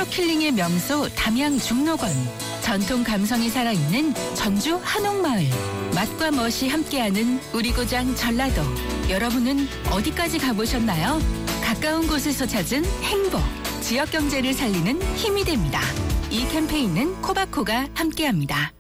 힐링의 명소 담양 중록원, 전통 감성이 살아있는 전주 한옥마을, 맛과 멋이 함께하는 우리 고장 전라도. 여러분은 어디까지 가보셨나요? 가까운 곳에서 찾은 행복, 지역 경제를 살리는 힘이 됩니다. 이 캠페인은 코바코가 함께합니다.